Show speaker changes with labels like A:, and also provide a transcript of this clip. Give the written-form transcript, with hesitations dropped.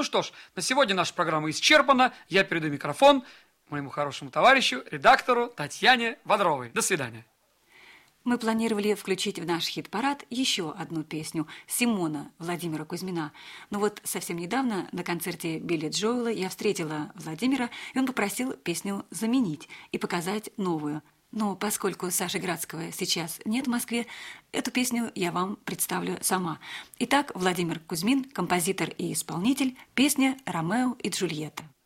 A: Ну что ж, на сегодня наша программа исчерпана. Я передаю микрофон моему хорошему товарищу, редактору Татьяне Бодровой. До свидания.
B: Мы планировали включить в наш хит-парад еще одну песню Симона Владимира Кузьмина. Но вот совсем недавно на концерте Билли Джоэла я встретила Владимира, и он попросил песню заменить и показать новую. Но поскольку Саши Градского сейчас нет в Москве, эту песню я вам представлю сама. Итак, Владимир Кузьмин, композитор и исполнитель, песня «Ромео и Джульетта».